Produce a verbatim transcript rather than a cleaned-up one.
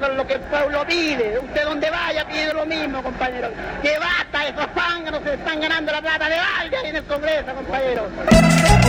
Eso es lo que el pueblo pide. Usted donde vaya pide lo mismo, compañero. Que basta, esos zánganos se están ganando la plata de valga en el Congreso, compañero.